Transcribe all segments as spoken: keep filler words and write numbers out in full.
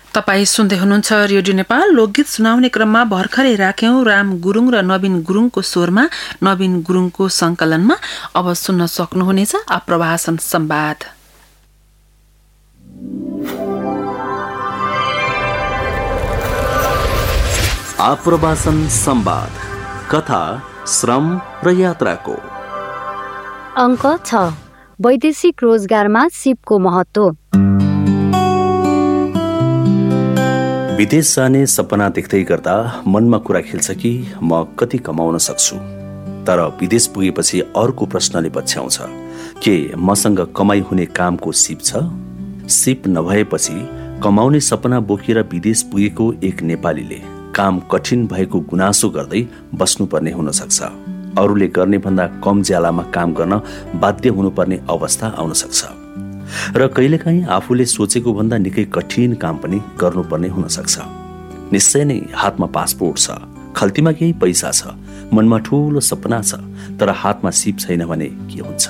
तपाईँ सुन्दै हुनुहुन्छ रेडियो नेपाल। लोकगीत सुनाउने क्रममा भर्खरै राख्यौं राम गुरुङ र नवीन गुरुङको स्वरमा, नवीन गुरुङको संकलनमा। अब सुन्न सक्नुहुनेछ आप्रवासन संवाद। आप्रवासन संवाद, कथा, श्रम र यात्राको। अङ्क छ, वैदेशिक रोजगारमा सिपको महत्त्व। विदेश जाने सपना देख्दै गर्दा मनमा कुरा खेल्छ कि म कति कमाउन सक्छु। तर विदेश पुगेपछि अर्को प्रश्नले पछ्याउँछ, के मसँग कमाई हुने कामको सिप छ? सिप नभएपछि कमाउने सपना बोकेर विदेश पुगेको एक नेपालीले काम कठिन भएको गुनासो गर्दै बस्नुपर्ने हुन सक्छ। अरूले गर्ने भन्दा कम ज्यालामा काम गर्न बाध्य हुनुपर्ने अवस्था आउन सक्छ र कहिलेकाहीँ आफूले सोचेको भन्दा निकै कठिन काम पनि गर्नुपर्ने हुन सक्छ। निश्चय नै हातमा पासपोर्ट छ, खल्तीमा केही पैसा छ, मनमा ठूलो सपना छ, तर हातमा सिप छैन भने के हुन्छ?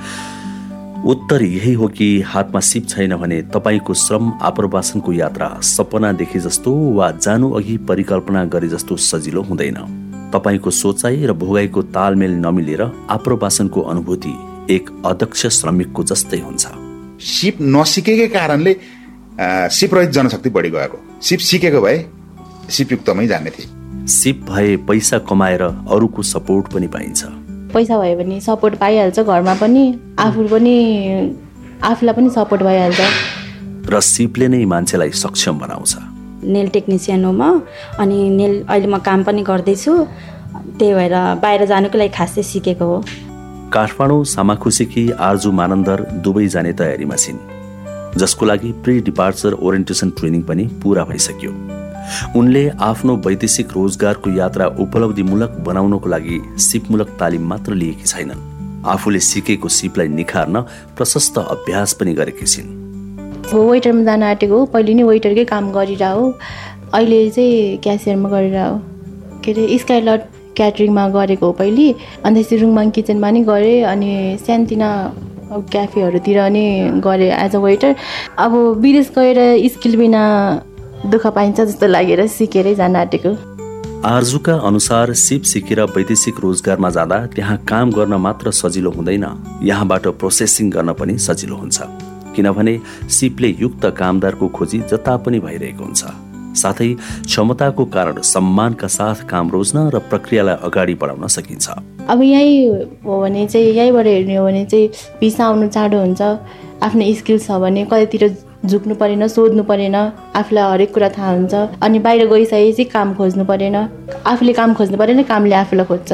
उत्तर यही हो कि हातमा सिप छैन भने तपाईको श्रम आप्रवासनको यात्रा सपना देखे जस्तो वा जानु अघि परिकल्पना गरे जस्तो सजिलो हुँदैन। तपाईको सोचाइ र भोगाइको तालमेल नमिलेर आप्रवासनको अनुभूति एक अदक्ष श्रमिकको जस्तै हुन्छ। सिप नसिकेकै कारणले सिप रहित जनशक्ति बढी गएको। सिप सिकेको भए सिपयुक्तमै जाने थिए। सिप भए पैसा कमाएर अरूको सपोर्ट पनि पाइन्छ। पैसा भयो भने सपोर्ट पाइहाल्छ, घरमा पनि, आफू पनि आफूलाई पनि सपोर्ट भइहाल्छ। र सिपले नै मान्छेलाई सक्षम बनाउँछ। नेल टेक्निसियन हो म, अनि नेल अहिले म काम पनि गर्दैछु, त्यही भएर बाहिर जानुको लागि खासै सिकेको हो। काठमाडौँ सामाखुसीकी आर्जु मानन्दर दुबई जाने तयारीमा छिन्, जसको लागि प्री डिपार्चर ओरिएन्टेसन ट्रेनिङ पनि पूरा भइसक्यो। उनले आफ्नो वैदेशिक रोजगारको यात्रा उपलब्धिमूलक बनाउनको लागि सिपमूलक तालिम मात्र लिएकी छैनन्, आफूले सिकेको सिपलाई निखार्न प्रशस्त अभ्यास पनि गरेकी छिन्। वेटरमा जान आँटेको, पहिले नै वेटरकै काम गरिरह, अहिले चाहिँ क्यासियरमा गरिरह। के अरे स्काइलट क्याटरिङमा गरेको हो पहिले, अन्त त्यसपछि रुङमाङ किचनमा नि गरेँ, अनि सानोतिना क्याफेहरूतिर नि गरेँ एज अ वेटर। अब विदेश गएर स्किल बिना दुःख पाइन्छ जस्तो लागेर सिकेरै जान आँटेको। आर्जुका अनुसार सिप सिकेर वैदेशिक रोजगारमा जाँदा त्यहाँ काम गर्न मात्र सजिलो हुँदैन, यहाँबाट प्रोसेसिङ गर्न पनि सजिलो हुन्छ। किनभने सिपले युक्त कामदारको खोजी जता पनि भइरहेको हुन्छ, साथै क्षमताको कारण सम्मानका साथ काम रोज्न र प्रक्रियालाई अगाडि बढाउन सकिन्छ। अब यही हो भने चाहिँ, यहीँबाट हेर्ने हो भने चाहिँ भिसा आउनु चाँडो हुन्छ। आफ्नो स्किल छ भने कतैतिर झुक्नु परेन, सोध्नु परेन, आफूलाई हरेक कुरा थाहा हुन्छ। अनि बाहिर गइसकेपछि काम खोज्नु परेन, आफूले काम खोज्नु परेन, कामले आफूलाई खोज्छ।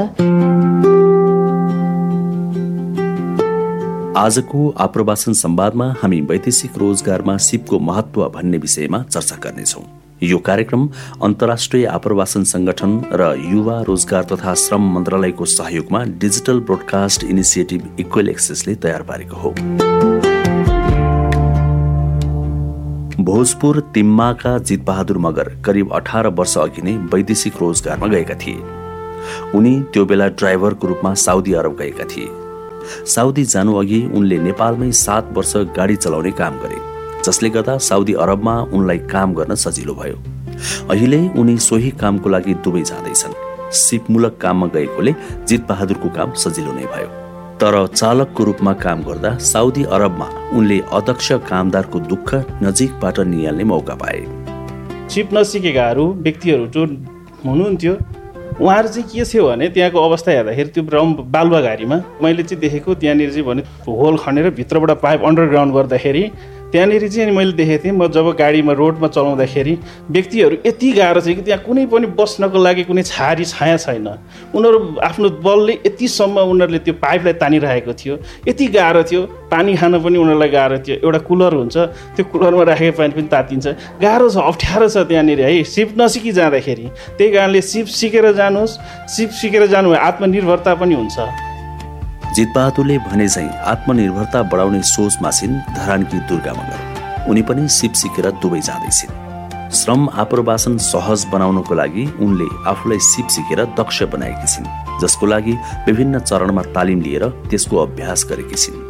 आजको आप्रवासन संवादमा हामी वैदेशिक रोजगारमा सिपको महत्व भन्ने विषयमा चर्चा गर्नेछौँ। यो कार्यक्रम अन्तर्राष्ट्रिय आप्रवासन संगठन र युवा रोजगार तथा श्रम मन्त्रालयको सहयोगमा डिजिटल ब्रोडकास्ट इनिसिएटिभ इक्वल एक्सेसले तयार पारेको हो। भोजपुर तिम्माका जितबहादुर मगर करिब अठार वर्ष अघि नै वैदेशिक रोजगारमा गएका थिए। उनी त्यो बेला ड्राइभरको रूपमा साउदी अरब गएका थिए। साउदी जानु अघि उनले नेपालमै सात वर्ष गाडी चलाउने काम गरे, जसले गर्दा साउदी अरबमा उनलाई काम गर्न सजिलो भयो। अहिले उनी सोही कामको लागि दुबई जाँदैछन्। सिपमूलक काममा गएकोले जितबहादुरको काम सजिलो नै भयो। तर चालकको रूपमा काम गर्दा साउदी अरबमा उनले अदक्ष कामदारको दुःख नजिकबाट निहाल्ने मौका पाए। सिप नसिकेकाहरू व्यक्तिहरू जो हुनुहुन्थ्यो, उहाँहरू चाहिँ के थियो भने त्यहाँको अवस्था हेर्दाखेरि त्यो रम बालुवा घारीमा मैले चाहिँ देखेको, त्यहाँनिर चाहिँ भने होल खनेर भित्रबाट पाइप अन्डरग्राउन्ड गर्दाखेरि त्यहाँनिर चाहिँ मैले देखेको थिएँ। म जब गाडीमा रोडमा चलाउँदाखेरि व्यक्तिहरू यति गाह्रो छ कि त्यहाँ कुनै पनि बस्नको लागि कुनै छारी छाया छैन। उनीहरू आफ्नो बलले यतिसम्म उनीहरूले त्यो पाइपलाई तानिरहेको थियो, यति गाह्रो थियो। पानी खान पनि उनीहरूलाई गाह्रो थियो। एउटा कुलर हुन्छ, त्यो कुलरमा राखेको पानी पनि तातिन्छ। गाह्रो छ, अप्ठ्यारो छ त्यहाँनिर है, सिप नसिकी जाँदाखेरि। त्यही कारणले सिप सिकेर जानुहोस्। सिप सिकेर जानु आत्मनिर्भरता पनि हुन्छ। जितबहादुरले भने चाहिँ आत्मनिर्भरता बढाउने सोचमा छिन् धरानकी दुर्गा मगर। उनी पनि सिप सिकेर दुबई जाँदैछिन्। श्रम आप्रवासन सहज बनाउनको लागि उनले आफूलाई सिप सिकेर दक्ष बनाएकी छिन्, जसको लागि विभिन्न चरणमा तालिम लिएर त्यसको अभ्यास गरेकी छिन्।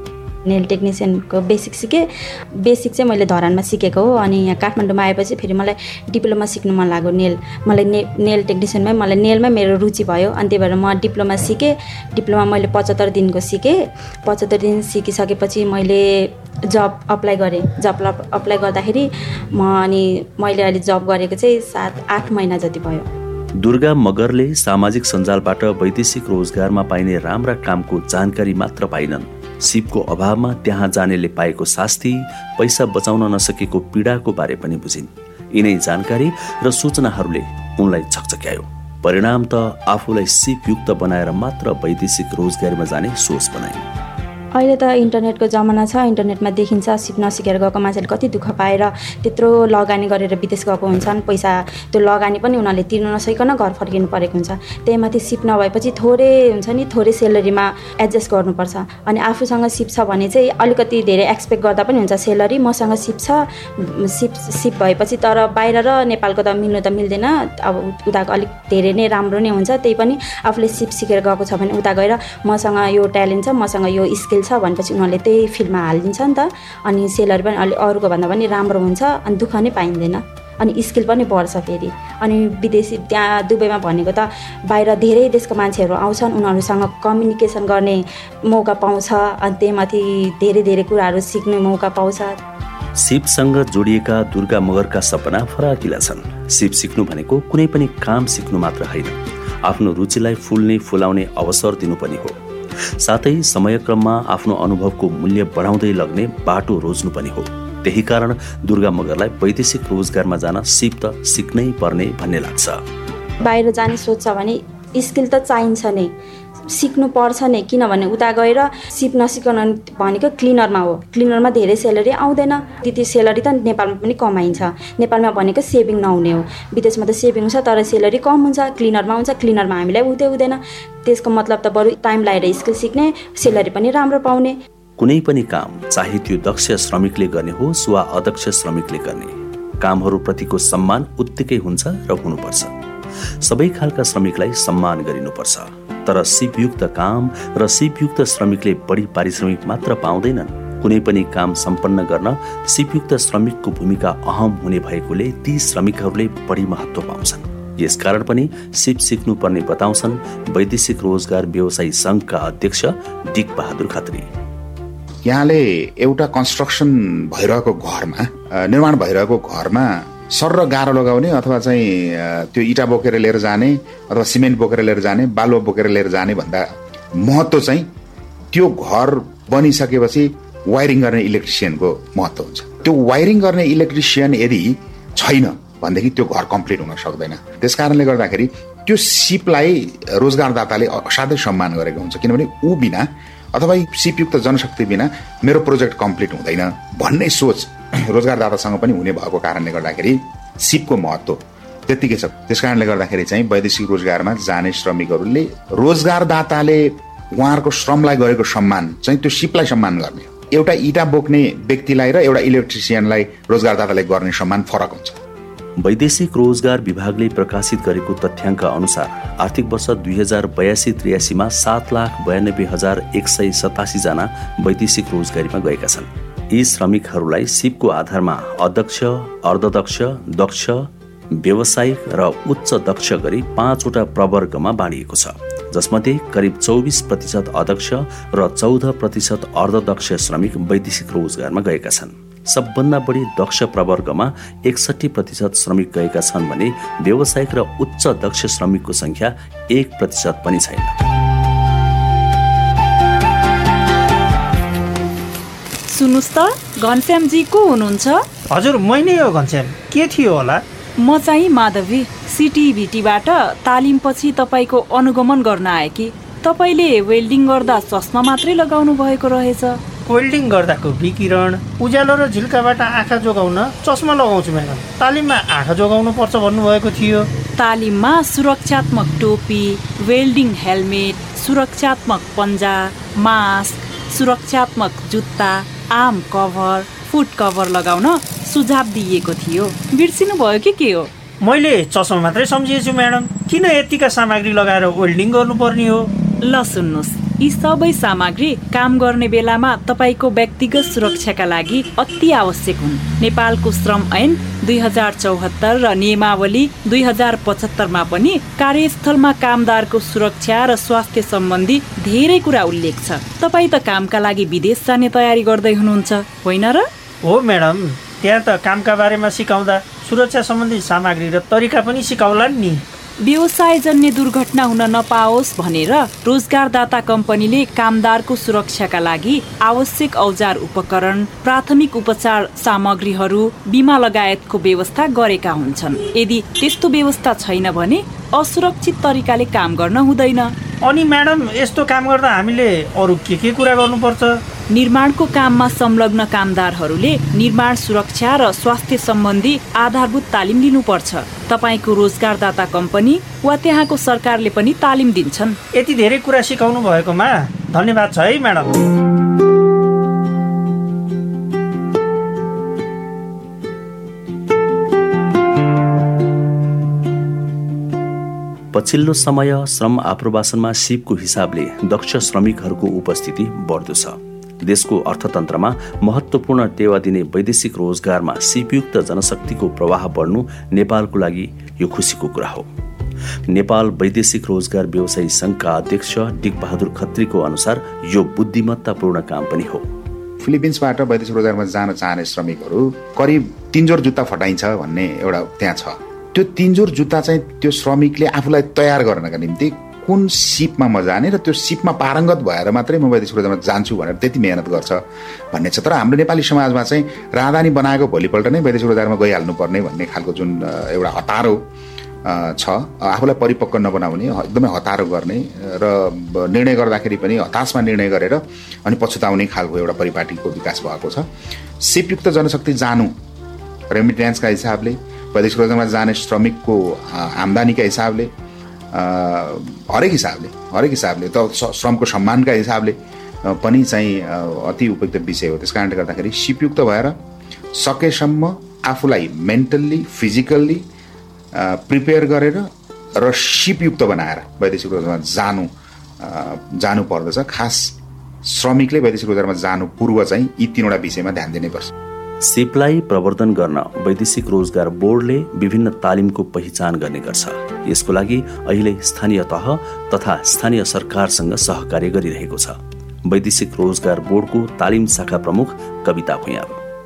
नेल टेक्निसियनको बेसिक सिकेँ। बेसिक चाहिँ मैले धरानमा सिकेको हो अनि यहाँ काठमाडौँमा आएपछि फेरि मलाई डिप्लोमा सिक्नु मन लाग्यो नेल मलाई ने नेल टेक्निसियनमै मलाई नेलमै मेरो रुचि भयो अनि त्यही भएर म डिप्लोमा सिकेँ। डिप्लोमा मैले पचहत्तर दिनको सिकेँ। पचहत्तर दिन सिकिसकेपछि मैले जब अप्लाई गरेँ। जब अप्लाई गर्दाखेरि म अनि मैले अहिले जब गरेको चाहिँ सात आठ महिना जति भयो। दुर्गा मगरले सामाजिक सञ्जालबाट वैदेशिक रोजगारमा पाइने राम्रा कामको जानकारी मात्र पाइनन्, सिपको अभावमा त्यहाँ जानेले पाएको शास्ति, पैसा बचाउन नसकेको पीडाको बारे पनि बुझिन्। यिनै जानकारी र सूचनाहरूले उनलाई छकछक्यायो। परिणाम त आफूलाई सिपयुक्त बनाएर मात्र वैदेशिक रोजगारीमा जाने सोच बनाइन्। अहिले त इन्टरनेटको जमाना छ। इन्टरनेटमा देखिन्छ सिप नसिकेर गएको मान्छेले कति दुःख पाएर त्यत्रो लगानी गरेर विदेश गएको हुन्छन्। पैसा त्यो लगानी पनि उनीहरूले तिर्नु नसकिकन घर फर्किनु परेको हुन्छ। त्यही माथि सिप नभएपछि थोरै हुन्छ नि, थोरै सेलरीमा एडजस्ट गर्नुपर्छ। अनि आफूसँग सिप छ भने चाहिँ अलिकति धेरै एक्सपेक्ट गर्दा पनि हुन्छ सेलरी। मसँग सिप छ, सिप सिप भएपछि तर बाहिर र नेपालको त मिल्नु त मिल्दैन। अब उताको अलिक धेरै नै राम्रो नै हुन्छ। त्यही पनि आफूले सिप सिकेर गएको छ भने उता गएर मसँग यो ट्यालेन्ट छ, मसँग यो स्किल छ भनेपछि उनीहरूले त्यही फिल्डमा हालिदिन्छ नि त। अनि सेलरी पनि अलि अरूको भन्दा पनि राम्रो हुन्छ अनि दुःख नै पाइँदैन अनि स्किल पनि बढ्छ फेरि। अनि विदेशी त्यहाँ दुबईमा भनेको त बाहिर धेरै देशको मान्छेहरू आउँछन्, उनीहरूसँग कम्युनिकेसन गर्ने मौका पाउँछ अनि त्यही माथि धेरै धेरै कुराहरू सिक्ने मौका पाउँछ। सिपसँग जोडिएका दुर्गा मगरका सपना फराकिला छन्। सिप सिक्नु भनेको कुनै पनि काम सिक्नु मात्र होइन, आफ्नो रुचिलाई फुल्ने फुलाउने अवसर दिनु पनि हो। साथै समयक्रममा आफ्नो अनुभवको मूल्य बढाउँदै लग्ने बाटो रोज्नु पनि हो। त्यही कारण दुर्गा मगरलाई वैदेशिक रोजगारमा जान सिप त सिक्नै पर्ने भन्ने लाग्छ। बाहिर जाने सोच्छ भने स्किल त चाहिन्छ नै, सिक्नु पर्छ नै। किनभने उता गएर सिप नसिकन भनेको क्लिनरमा हो। क्लिनरमा धेरै सेलरी आउँदैन, त्यति सेलरी त नेपालमा पनि कमाइन्छ। नेपालमा भनेको सेभिङ नहुने हो, विदेशमा त सेभिङ हुन्छ तर सेलरी कम हुन्छ। क्लिनरमा हुन्छ, क्लिनरमा हामीलाई हुँदै हुँदैन। त्यसको मतलब त बरु टाइम लगाएर स्किल सिक्ने, सेलरी पनि राम्रो पाउने। कुनै पनि काम चाहे त्यो दक्ष श्रमिकले गर्ने होस् वा अदक्ष श्रमिकले गर्ने, कामहरूप्रतिको सम्मान उत्तिकै हुन्छ र हुनुपर्छ। सबै खालका श्रमिकलाई सम्मान गरिनुपर्छ। तर सिपयुक्त काम र सिपयुक्त श्रमिकले बढी पारिश्रमिक मात्र पाउँदैनन्। कुनै पनि काम सम्पन्न गर्न सिपयुक्त श्रमिकको भूमिका अहम हुने भएकोले ती श्रमिकहरूले बढी महत्त्व पाउँछन्। यसकारण पनि सिप सिक्नु पर्ने बताउँछन् वैदेशिक रोजगार व्यवसायी संघका अध्यक्ष डिक बहादुर खत्री। यहाँले एउटा कन्स्ट्रक्सन भइरहेको घरमा, निर्माण भइरहेको घरमा सर र गाह्रो लगाउने अथवा चाहिँ त्यो इटा बोकेर लिएर जाने अथवा सिमेन्ट बोकेर लिएर जाने, बालुवा बोकेर लिएर जाने भन्दा महत्त्व चाहिँ त्यो घर बनिसकेपछि वायरिङ गर्ने इलेक्ट्रिसियनको महत्त्व हुन्छ। त्यो वायरिङ गर्ने इलेक्ट्रिसियन यदि छैन भनेदेखि त्यो घर कम्प्लिट हुन सक्दैन। त्यस कारणले गर्दाखेरि त्यो सिपलाई रोजगारदाताले असाध्यै सम्मान गरेको हुन्छ। किनभने ऊ बिना अथवा सिपयुक्त जनशक्ति बिना मेरो प्रोजेक्ट कम्प्लिट हुँदैन भन्ने सोच रोजगारदातासँग पनि हुने भएको कारणले गर्दाखेरि सिपको महत्त्व त्यत्तिकै छ। त्यस कारणले गर्दाखेरि चाहिँ वैदेशिक रोजगारमा जाने श्रमिकहरूले रोजगारदाताले उहाँहरूको श्रमलाई गरेको सम्मान चाहिँ त्यो सिपलाई सम्मान गर्ने। एउटा इटा बोक्ने व्यक्तिलाई र एउटा इलेक्ट्रिसियनलाई रोजगारदाताले गर्ने सम्मान फरक हुन्छ। वैदेशिक रोजगार विभागले प्रकाशित गरेको तथ्याङ्क अनुसार आर्थिक वर्ष दुई हजार बयासी त्रियासीमा सात लाख बयानब्बे हजार एक सय सतासी जना वैदेशिक रोजगारीमा गएका छन्। यी श्रमिकहरूलाई सिपको आधारमा अदक्ष, अर्धदक्ष, दक्ष, व्यावसायिक र उच्च दक्ष गरी पाँचवटा प्रवर्गमा बाँडिएको छ, जसमध्ये करिब चौबिस प्रतिशत अदक्ष र चौध प्रतिशत अर्धदक्ष श्रमिक वैदेशिक रोजगारमा गएका छन्। सबभन्दा बढी दक्ष प्रवर्गमा एकसठी प्रतिशत श्रमिक गएका छन् भने व्यावसायिक र उच्च दक्ष श्रमिकको संख्या एक प्रतिशत पनि छैन। सुन्नुस् त, घनश्यामजी को हुनुहुन्छ? हजुर, मै नै हो घनश्याम। के थियो होला? म चाहिँ माधवी, सिटिभिटीबाट तालिमपछि तपाईँको अनुगमन गर्न आए कि तपाईँले वेल्डिङ गर्दा चस्मा मात्रै लगाउनु भएको रहेछ। वेल्डिङ गर्दाको विकिरण, उज्यालो र झिल्काबाट आँखा जोगाउन चस्मा लगाउँछु म्याडम। तालिममा आँखा जोगाउनु पर्छ भन्नुभएको थियो। तालिममा सुरक्षात्मक टोपी, वेल्डिङ हेलमेट, सुरक्षात्मक पन्जा, मास्क, सुरक्षात्मक जुत्ता, आर्म कभर, फुट कभर लगाउन सुझाव दिइएको थियो। बिर्सिनु भयो कि के हो? मैले चस्मा मात्रै सम्झिएछु म्याडम। किन यतिका सामग्री लगाएर वेल्डिङ गर्नुपर्ने हो? ल सुन्नुहोस्, यी सबै सामग्री काम गर्ने बेलामा तपाईको व्यक्तिगत सुरक्षाका लागि अति आवश्यक हुन्। नेपालको श्रम ऐन दुई हजार चौहत्तर र नियमावली दुई हजार पचहत्तरमा पनि कार्यस्थलमा कामदारको सुरक्षा र स्वास्थ्य सम्बन्धी धेरै कुरा उल्लेख छ। तपाईँ त कामका लागि विदेश जाने तयारी गर्दै हुनुहुन्छ होइन र? हो म्याडम, त्यहाँ त कामका बारेमा सिकाउँदा सुरक्षा सम्बन्धी सामग्री र तरिका पनि सिकाउलान् नि। व्यवसायजन्य दुर्घटना हुन नपाओस् भनेर रोजगारदाता कम्पनीले कामदारको सुरक्षाका लागि आवश्यक औजार उपकरण, प्राथमिक उपचार सामग्रीहरू, बिमा लगायतको व्यवस्था गरेका हुन्छन्। यदि त्यस्तो व्यवस्था छैन भने असुरक्षित तरिकाले काम गर्न हुँदैन। अनि म्याडम, यस्तो काम गर्दा हामीले अरू के के कुरा गर्नुपर्छ? निर्माणको काममा संलग्न कामदारहरूले निर्माण सुरक्षा र स्वास्थ्य सम्बन्धी आधारभूत तालिम लिनुपर्छ। तपाईको रोजगारदाता कम्पनी वा त्यहाँको सरकारले पनि तालिम दिन्छन्। यति धेरै कुरा सिकाउनु भएकोमा धन्यवाद छ है म्याडम। पछिल्लो समय श्रम आप्रवासनमा सिपको हिसाबले दक्ष श्रमिकहरूको उपस्थिति बढ्दो छ। देशको अर्थतन्त्रमा महत्त्वपूर्ण टेवा दिने वैदेशिक रोजगारमा सिपयुक्त जनशक्तिको प्रवाह बढ्नु नेपालको लागि यो खुसीको कुरा हो। नेपाल वैदेशिक रोजगार व्यवसायी संघका अध्यक्ष डिक बहादुर खत्रीको अनुसार यो बुद्धिमत्तापूर्ण काम पनि हो। फिलिपिन्सबाट वैदेशिक रोजगारमा जान चाहने श्रमिकहरू करिब तीन जोर जुत्ता फटाइन्छ भन्ने एउटा त्यहाँ छ। त्यो तीन जोर जुत्ता चाहिँ त्यो श्रमिकले आफूलाई तयार गर्नका निम्ति कुन सिपमा म जाने र त्यो सिपमा पारङ्गत भएर मात्रै म वैदेशिक रोजगारमा जान्छु भनेर त्यति मेहनत गर्छ भन्ने छ। तर हाम्रो नेपाली समाजमा चाहिँ राजधानी बनाएको भोलिपल्ट नै वैदेशिक रोजगारमा गइहाल्नु पर्ने भन्ने खालको जुन एउटा हतारो छ, आफूलाई परिपक्व नबनाउने, एकदमै हतारो गर्ने र निर्णय गर्दाखेरि पनि हताशमा निर्णय गरेर अनि पछुताउने खालको एउटा परिपाटीको विकास भएको छ। सिपयुक्त जनशक्ति जानु रेमिटेन्सका हिसाबले, वैदेशिक रोजगारमा जाने श्रमिकको आम्दानीका हिसाबले, हरेक हिसाबले हरेक हिसाबले त श्रमको सम्मानका हिसाबले पनि चाहिँ अति उपयुक्त विषय हो। त्यस कारणले गर्दाखेरि सिपयुक्त भएर सकेसम्म आफूलाई मेन्टल्ली फिजिकल्ली प्रिपेयर गरेर र सिपयुक्त बनाएर वैदेशिक रोजगारमा जानु जानु पर्दछ। खास श्रमिकले वैदेशिक रोजगारमा जानु पूर्व चाहिँ यी तीनवटा विषयमा ध्यान दिनुपर्छ। सिपलाई प्रवर्धन गर्न वैदेशिक रोजगार बोर्डले विभिन्न तालिमको पहिचान गर्ने गर्छ। यसको लागि अहिले स्थानीय तह तथा स्थानीय सरकारसँग सहकार्य गरिरहेको छ। वैदेशिक रोजगार बोर्डको तालिम शाखा प्रमुख कविता भुयाल।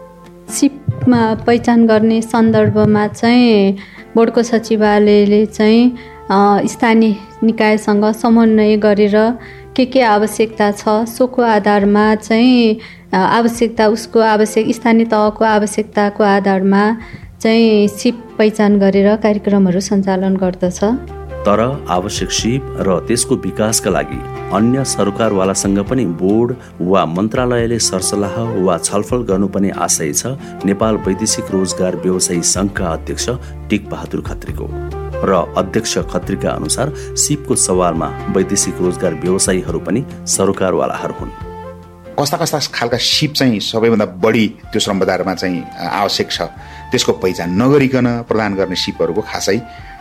सिपमा पहिचान गर्ने सन्दर्भमा चाहिँ बोर्डको सचिवालयले चाहिँ स्थानीय निकायसँग समन्वय गरेर के के आवश्यकता छ सोको आधारमा चाहिँ आवश्यकता उसको आवश्यक स्थानीय तहको आवश्यकताको आधारमा चाहिँ सिप पहिचान गरेर कार्यक्रमहरू सञ्चालन गर्दछ। तर आवश्यक सिप र त्यसको विकासका लागि अन्य सरकारवालासँग पनि बोर्ड वा मन्त्रालयले सरसल्लाह वा छलफल गर्नुपर्ने आशय छ नेपाल वैदेशिक रोजगार व्यवसायी संघका अध्यक्ष डिक बहादुर खत्रीको। र अध्यक्ष खत्रीका अनुसार सिपको सवालमा वैदेशिक रोजगार व्यवसायीहरू पनि सरकारवालाहरू हुन्। कस्ता कस्ता खालका सिप चाहिँ सबैभन्दा बढी त्यो श्रम बजारमा चाहिँ आवश्यक छ त्यसको पहिचान नगरिकन प्रदान गर्ने सिपहरूको खासै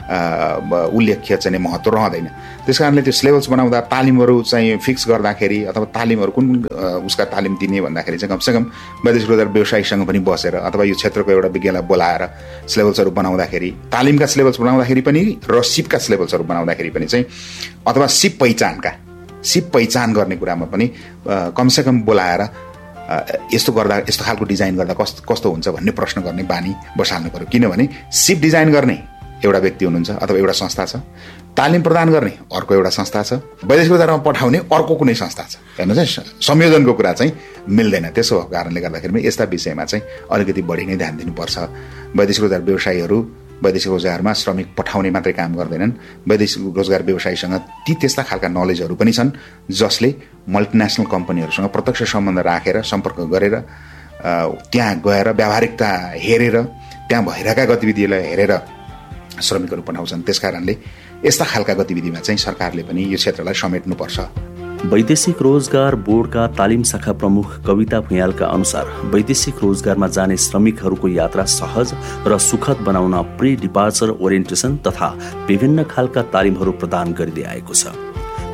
उल्लेख्य चाहिँ महत्त्व रहँदैन। त्यस कारणले त्यो सिलेबस बनाउँदा तालिमहरू चाहिँ फिक्स गर्दाखेरि अथवा तालिमहरू कुन उसका तालिम दिने भन्दाखेरि चाहिँ कमसेकम वैदेशिक रोजगार व्यवसायीसँग पनि बसेर अथवा यो क्षेत्रको एउटा विज्ञलाई बोलाएर सिलेबसहरू बनाउँदाखेरि तालिमका सिलेबस बनाउँदाखेरि पनि र सिपका सिलेबसहरू बनाउँदाखेरि पनि चाहिँ अथवा सिप पहिचानका सिप पहिचान गर्ने कुरामा पनि कमसेकम बोलाएर यस्तो गर्दा यस्तो खालको डिजाइन गर्दा कस्तो कस्तो हुन्छ भन्ने प्रश्न गर्ने बानी बसाल्नु पर्यो। किनभने सिप डिजाइन गर्ने एउटा व्यक्ति हुनुहुन्छ अथवा एउटा संस्था छ, तालिम प्रदान गर्ने अर्को एउटा संस्था छ, वैदेशिक रोजगारमा पठाउने अर्को कुनै संस्था छ। हेर्नुहोस् है, संयोजनको कुरा चाहिँ मिल्दैन। त्यसो भएको कारणले गर्दाखेरि यस्ता विषयमा चाहिँ अलिकति बढी नै ध्यान दिनुपर्छ। वैदेशिक रोजगार व्यवसायीहरू वैदेशिक रोजगारमा श्रमिक पठाउने मात्रै काम गर्दैनन्, वैदेशिक रोजगार व्यवसायीसँग ती त्यस्ता खालका नलेजहरू पनि छन् जसले मल्टिनेसनल कम्पनीहरूसँग प्रत्यक्ष सम्बन्ध राखेर सम्पर्क गरेर त्यहाँ गएर व्यावहारिकता हेरेर त्यहाँ भइरहेका गतिविधिलाई हेरेर श्रमिकहरू पठाउँछन्। त्यस कारणले यस्ता खालका गतिविधिमा चाहिँ सरकारले पनि यो क्षेत्रलाई समेट्नुपर्छ। वैदेशिक रोजगार बोर्डका तालिम शाखा प्रमुख कविता भुयालका अनुसार वैदेशिक रोजगारमा जाने श्रमिकहरूको यात्रा सहज र सुखद बनाउन प्री डिपार्चर ओरिएन्टेसन तथा विभिन्न खालका तालिमहरू प्रदान गरिँदै आएको छ।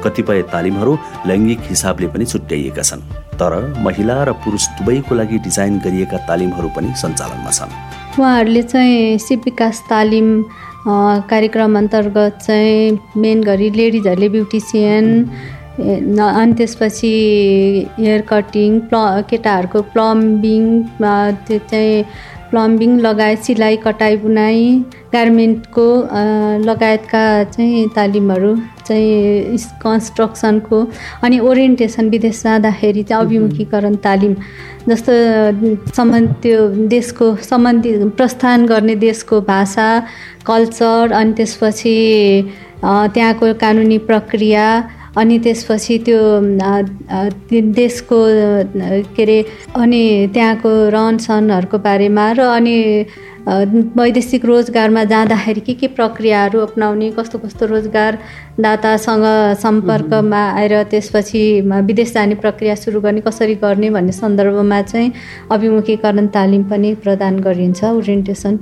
कतिपय तालिमहरू लैङ्गिक हिसाबले पनि छुट्याइएका छन्, तर महिला र पुरुष दुवैको लागि डिजाइन गरिएका तालिमहरू पनि सञ्चालनमा छन्। उहाँहरूले चाहिँ सिप विकास तालिम कार्यक्रम अन्तर्गत चाहिँ मेन गरी लेडिजहरूले ब्युटिसियन, अनि त्यसपछि हेयर कटिङ, प्ल केटाहरूको प्लम्बिङ, त्यो चाहिँ प्लम्बिङ लगायत सिलाइ कटाइ बुनाइ, गार्मेन्टको लगायतका चाहिँ तालिमहरू चाहिँ कन्स्ट्रक्सनको, अनि ओरिएन्टेसन विदेश जाँदाखेरि चाहिँ अभिमुखीकरण तालिम जस्तो सम्बन्ध त्यो देशको सम्बन्धी प्रस्थान गर्ने देशको भाषा, कल्चर, अनि त्यसपछि त्यहाँको कानुनी प्रक्रिया, अनि त्यसपछि त्यो देशको के अरे अनि त्यहाँको रहनसहनहरूको बारेमा र अनि वैदेशिक रोजगारमा जाँदाखेरि के के प्रक्रियाहरू अपनाउने, कस्तो कस्तो रोजगारदातासँग सम्पर्कमा आएर त्यसपछि विदेश जाने प्रक्रिया सुरु गर्ने कसरी गर्ने भन्ने सन्दर्भमा चाहिँ अभिमुखीकरण तालिम पनि प्रदान गरिन्छ, ओरिएन्टेसन।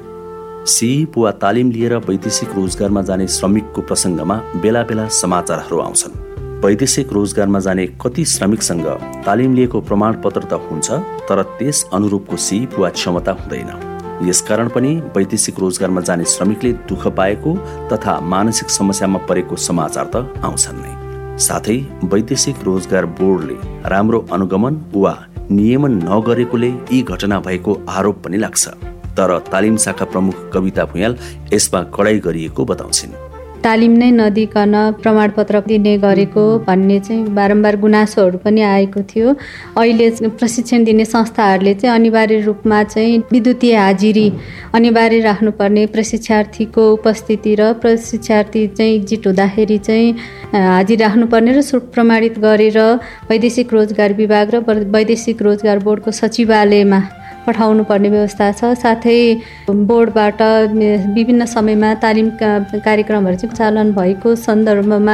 सिप वा तालिम लिएर वैदेशिक रोजगारमा जाने श्रमिकको प्रसङ्गमा बेला बेला समाचारहरू आउँछन्। वैदेशिक रोजगारमा जाने कति श्रमिकसँग तालिम लिएको प्रमाणपत्र त हुन्छ, तर त्यस अनुरूपको सिप वा क्षमता हुँदैन। यसकारण पनि वैदेशिक रोजगारमा जाने श्रमिकले दुःख पाएको तथा मानसिक समस्यामा परेको समाचार त आउँछन् नै। साथै वैदेशिक रोजगार बोर्डले राम्रो अनुगमन वा नियमन नगरेकोले यी घटना भएको आरोप पनि लाग्छ। तर तालिम शाखा प्रमुख कविता भुयाल यसमा कडाई गरिएको बताउँछिन्। तालिम नै नदिकन प्रमाणपत्र दिने गरेको भन्ने चाहिँ बारम्बार गुनासोहरू पनि आएको थियो। अहिले प्रशिक्षण दिने संस्थाहरूले चाहिँ अनिवार्य रूपमा चाहिँ विद्युतीय हाजिरी अनिवार्य राख्नुपर्ने, प्रशिक्षार्थीको उपस्थिति र प्रशिक्षार्थी चाहिँ एक्जिट हुँदाखेरि चाहिँ हाजिरी राख्नुपर्ने र सुट प्रमाणित गरेर वैदेशिक रोजगार विभाग र वैदेशिक रोजगार बोर्डको सचिवालयमा पठाउनु पर्ने व्यवस्था छ। साथै बोर्डबाट विभिन्न समयमा तालिम कार्यक्रमहरू चाहिँ चालन भएको सन्दर्भमा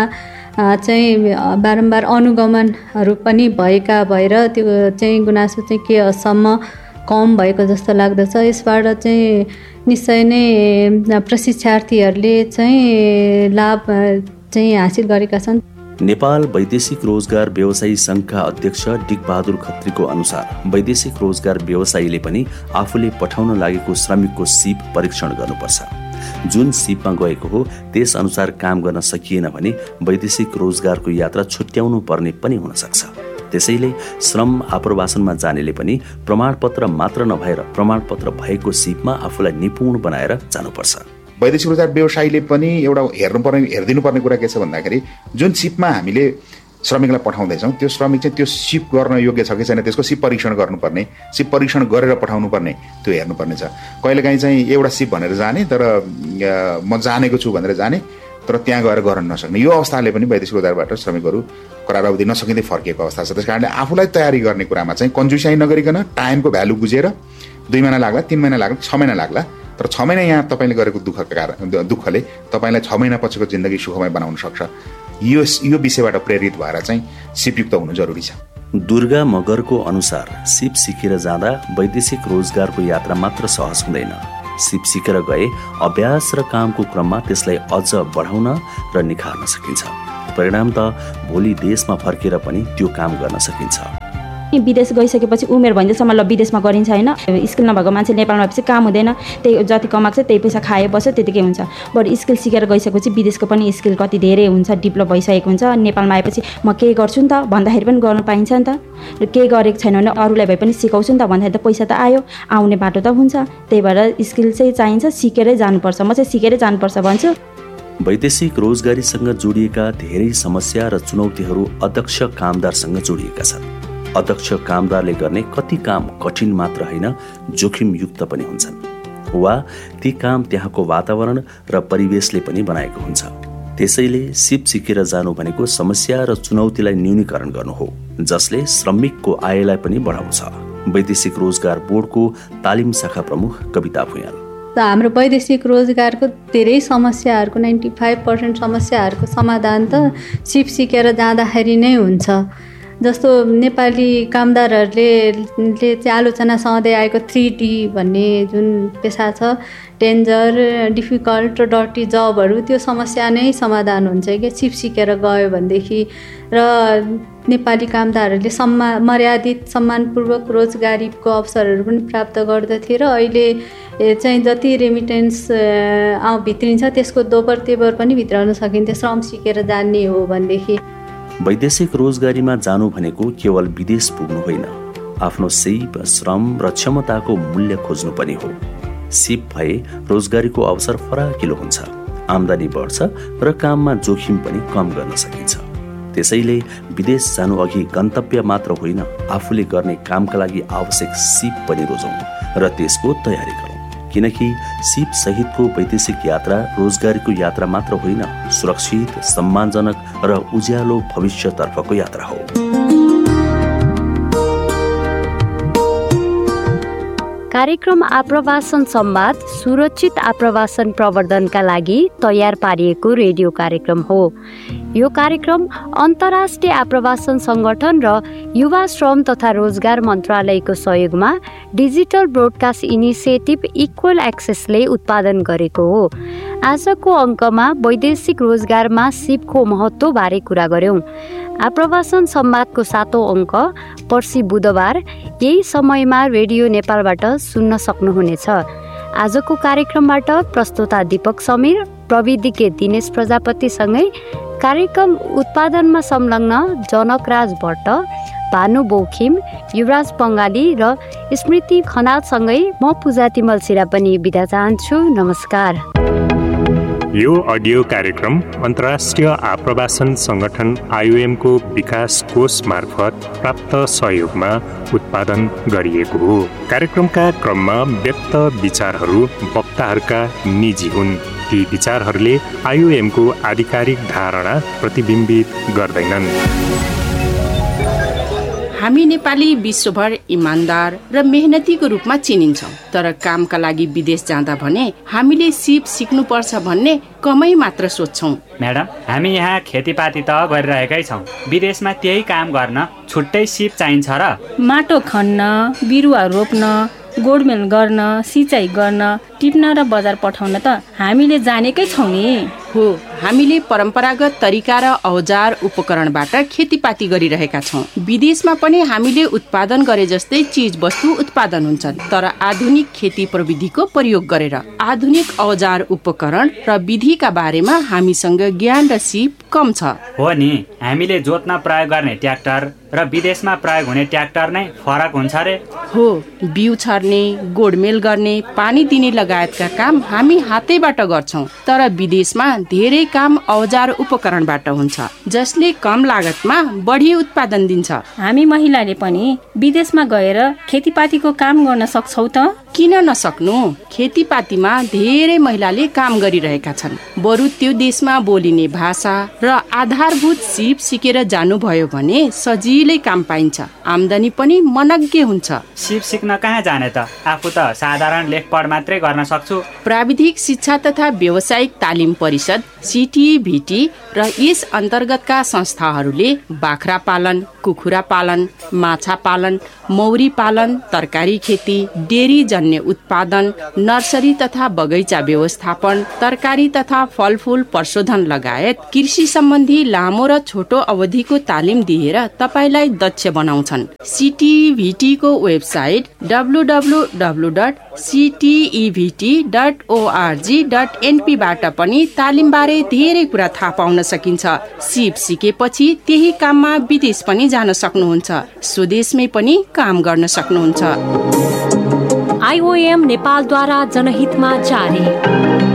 चाहिँ बारम्बार अनुगमनहरू पनि भएका भएर त्यो चाहिँ गुनासो चाहिँ के हदसम्म कम भएको जस्तो लाग्दछ। यसबाट चाहिँ निश्चय नै प्रशिक्षार्थीहरूले चाहिँ लाभ चाहिँ हासिल गरेका छन्। नेपाल वैदेशिक रोजगार व्यवसायी संघका अध्यक्ष डिकबहादुर खत्रीको अनुसार वैदेशिक रोजगार व्यवसायीले पनि आफूले पठाउन लागेको श्रमिकको सिप परीक्षण गर्नुपर्छ। जुन सिपमा गएको हो त्यस अनुसार काम गर्न सकिएन भने वैदेशिक रोजगारको यात्रा छुट्याउनु पर्ने पनि हुन सक्छ। त्यसैले श्रम आप्रवासनमा जानेले पनि प्रमाणपत्र मात्र नभएर प्रमाणपत्र भएको सिपमा आफूलाई निपुण बनाएर जानुपर्छ। वैदेशिक रोजगार व्यवसायीले पनि एउटा हेर्नुपर्ने हेरिदिनु पर्ने कुरा के छ भन्दाखेरि जुन सिपमा हामीले श्रमिकलाई पठाउँदैछौँ त्यो श्रमिक चाहिँ त्यो सिप गर्न योग्य छ कि छैन त्यसको सिप परीक्षण गर्नुपर्ने, सिप परीक्षण गरेर पठाउनु पर्ने, त्यो हेर्नुपर्ने छ। कहिलेकाहीँ चाहिँ एउटा सिप भनेर जाने तर म जानेको छु भनेर जाने तर त्यहाँ गएर गर्न नसक्ने, यो अवस्थाले पनि वैदेशिक रोजगारबाट श्रमिकहरू करार अवधि नसकिँदै फर्किएको अवस्था छ। त्यस कारणले आफूलाई तयारी गर्ने कुरामा चाहिँ कन्जुसाइ नगरिकन टाइमको भ्यालु बुझेर दुई महिना लाग्ला, तिन महिना लाग्ला, छ महिना लाग्ला, तर छ महिना यहाँ तपाईँले गरेको दुःखका कारण दुःखले तपाईँलाई छ महिना पछिको जिन्दगी सुखमय बनाउन सक्छ। यो यो विषयबाट प्रेरित भएर चाहिँ सिपयुक्त हुनु जरुरी छ। दुर्गा मगरको अनुसार सिप सिकेर जाँदा वैदेशिक रोजगारको यात्रा मात्र सहज हुँदैन। सिप सिकेर गए अभ्यास र कामको क्रममा त्यसलाई अझ बढाउन र निखार्न सकिन्छ। परिणाम त भोलि देशमा फर्केर पनि त्यो काम गर्न सकिन्छ। विदेश गइसकेपछि उमेर भइन्जेलसम्म ल विदेशमा गरिन्छ होइन, स्किल नभएको मान्छे नेपालमा आएपछि काम हुँदैन, त्यही जति कमाएको छ त्यही पैसा खाए बस्यो त्यतिकै हुन्छ। बरु स्किल सिकेर गइसकेपछि विदेशको पनि स्किल कति धेरै हुन्छ, डेभलप भइसकेको हुन्छ। नेपालमा आएपछि म केही गर्छु नि त भन्दाखेरि पनि गर्न पाइन्छ नि त, र केही गरेको छैन भने अरूलाई भए पनि सिकाउँछु नि त भन्दाखेरि त पैसा त आयो, आउने बाटो त हुन्छ। त्यही भएर स्किल चाहिँ चाहिन्छ, सिकेरै जानुपर्छ। म चाहिँ सिकेरै जानुपर्छ भन्छु। वैदेशिक रोजगारीसँग जोडिएका धेरै समस्या र चुनौतीहरू अध्यक्ष कामदारसँग जोडिएका छन्। अध्यक्ष कामदारले गर्ने कति काम कठिन मात्र होइन, जोखिमयुक्त पनि हुन्छन् वा ती काम त्यहाँको वातावरण र परिवेशले पनि बनाएको हुन्छ। त्यसैले सिप सिकेर जानु भनेको समस्या र चुनौतीलाई न्यूनीकरण गर्नु हो, जसले श्रमिकको आयलाई पनि बढाउँछ। वैदेशिक रोजगार बोर्डको तालिम शाखा प्रमुख कविता भुयाल। हाम्रो वैदेशिक रोजगारको धेरै समस्याहरूको नाइन्टी फाइभ पर्सेन्ट समस्याहरूको समाधान त सिप सिकेर जाँदाखेरि नै हुन्छ। जस्तो नेपाली कामदारहरूले चाहिँ आलोचना सहँदै आएको थ्री डी भन्ने जुन पेसा छ, डेन्जर, डिफिकल्ट र डर्टी जबहरू, त्यो समस्या नै समाधान हुन्छ कि सिप सिकेर गयो भनेदेखि। र नेपाली कामदारहरूले सम्मा मर्यादित सम्मानपूर्वक रोजगारीको अवसरहरू पनि प्राप्त गर्दथे र अहिले चाहिँ जति रेमिटेन्स आउँ भित्रिन्छ त्यसको दोबर तेबर पनि भित्राउन सकिन्थ्यो श्रम सिकेर जाने हो भनेदेखि। वैदेशिक रोजगारीमा जानु भनेको केवल विदेश पुग्नु होइन, आफ्नो सिप, श्रम र क्षमताको मूल्य खोज्नु पनि हो। सिप भए रोजगारीको अवसर फराकिलो हुन्छ, आम्दानी बढ्छ र काममा जोखिम पनि कम गर्न सकिन्छ। त्यसैले विदेश जानु अघि गन्तव्य मात्र होइन, आफूले गर्ने कामका लागि आवश्यक सिप पनि रोजौँ र त्यसको तयारी गरौँ। किनकि सिप सहितको वैदेशिक यात्रा रोजगारीको यात्रा मात्र होइन, सुरक्षित, सम्मानजनक र उज्यालो भविष्यतर्फको यात्रा हो। कार्यक्रम आप्रवासन संवाद सुरक्षित आप्रवासन प्रवर्धनका लागि तयार पारिएको रेडियो कार्यक्रम हो। यो कार्यक्रम अन्तर्राष्ट्रिय आप्रवासन सङ्गठन र युवा श्रम तथा रोजगार मन्त्रालयको सहयोगमा डिजिटल ब्रोडकास्ट इनिसिएटिभ इक्वल एक्सेसले उत्पादन गरेको हो। आजको अङ्कमा वैदेशिक रोजगारमा सिपको महत्त्वबारे कुरा गर्यौँ। आप्रवासन संवादको सातौँ अङ्क पर्सि बुधबार यही समयमा रेडियो नेपालबाट सुन्न सक्नुहुनेछ। आजको कार्यक्रमबाट प्रस्तोता दीपक समीर, प्रविधिज्ञ दिनेश प्रजापतिसँगै कार्यक्रम उत्पादनमा संलग्न जनकराज भट्ट, भानु बोखिम, युवराज बङ्गाली र स्मृति खनालसँगै म पूजा तिमल सिरा पनि बिदा चाहन्छु। नमस्कार। यो अडियो कार्यक्रम अन्तर्राष्ट्रिय आप्रवासन सङ्गठन आइओएमको विकास कोष मार्फत प्राप्त सहयोगमा उत्पादन गरिएको हो। कार्यक्रमका क्रममा व्यक्त विचारहरू वक्ताहरूका निजी हुन्। ती विचारहरूले आइओएमको आधिकारिक धारणा प्रतिबिम्बित गर्दैनन्। हामी नेपाली विश्वभर इमान्दार र मेहनतीको रूपमा चिनिन्छौँ, तर कामका लागि विदेश जाँदा भने हामीले सिप सिक्नुपर्छ भन्ने कमै मात्र सोच्छौँ। म्याडम, हामी यहाँ खेतीपाती त गरिरहेकै छौँ, विदेशमा त्यही काम गर्न छुट्टै सिप चाहिन्छ र? माटो खन्न, बिरुवा रोप्न, गोडमेल गर्न, सिँचाइ गर्न, टिप्न र बजार पठाउन त हामीले जानेकै छौँ नि। हो, हामीले परम्परागत तरिका र औजार उपकरणबाट खेतीपाती गरिरहेका छौँ। विदेशमा पनि हामीले उत्पादन गरे जस्तै चिज वस्तु उत्पादन हुन्छन्, तर आधुनिक खेती प्रविधिको प्रयोग गरेर। आधुनिक औजार उपकरण र विधिका बारेमा हामीसँग ज्ञान र सिप कम छ। हो नि, हामीले जोत्न प्रयोग गर्ने ट्र्याक्टर र विदेशमा प्रयोग हुने ट्र्याक्टर नै फरक हुन्छ रे। हो, बिउ छर्ने, गोडमेल गर्ने, पानी दिने लगायतका काम हामी हातैबाट गर्छौँ, तर विदेशमा धेरै काम औजार उपकरणबाट हुन्छ, जसले कम लागतमा बढी उत्पादन दिन्छ। हामी महिलाले पनि विदेशमा गएर खेतीपातीको काम गर्न सक्छौँ त? किन नसक्नु? खेतीपातीमा धेरै महिलाले काम गरिरहेका छन्। बरु त्यो देशमा बोलिने भाषा र आधारभूत सिप सिकेर जानुभयो भने सजिलै काम पाइन्छ, आम्दानी पनि मनग्गे हुन्छ। सिप सिक्न कहाँ जाने त? आफू त साधारण लेखपढ मात्रै गर्न सक्छु। प्राविधिक शिक्षा तथा व्यावसायिक तालिम परिषद सिटिभिटी र यस अन्तर्गतका संस्थाहरूले बाख्रा पालन, कुखुरा पालन, माछा पालन, मौरी पालन, तरकारी खेती, डेरी जन्य उत्पादन, नर्सरी तथा बगैँचा व्यवस्थापन, तरकारी तथा फलफूल प्रशोधन लगायत कृषि सम्बन्धी लामो र छोटो अवधिको तालिम दिएर तपाईलाई दक्ष बनाउँछन्। सिटिभिटी को website W W W dot सिटिइभिटी dot ORG dot NP बाट पनि तालिम बारे धेरै कुरा थाहा पाउन सकिन्छ। सिप सिकेपछि त्यही काममा विदेश पनि जान सक्नुहुन्छ, स्वदेशमै पनि काम गर्न सक्नुहुन्छ। आइओएम नेपालद्वारा जनहितमा जारी।